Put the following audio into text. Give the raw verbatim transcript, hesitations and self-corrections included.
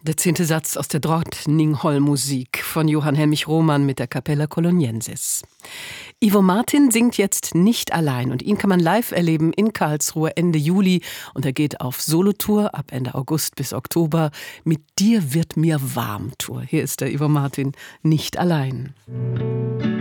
Der zehnte Satz aus der Drottningholm-Musik von Johann Helmich Rohmann mit der Capella Coloniensis. Ivo Martin singt jetzt nicht allein und ihn kann man live erleben in Karlsruhe Ende Juli und er geht auf Solotour ab Ende August bis Oktober mit Dir wird mir warm Tour. Hier ist der Ivo Martin nicht allein.